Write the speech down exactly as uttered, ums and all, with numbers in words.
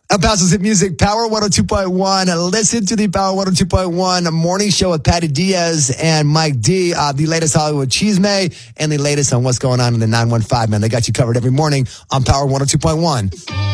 About Hit Music, Power one oh two point one. Listen to the Power one oh two point one morning show with Patty Diaz and Mike D. Uh, the latest Hollywood Cheesemay and the latest on what's going on in the nine one five, man. They got you covered every morning on Power one oh two point one.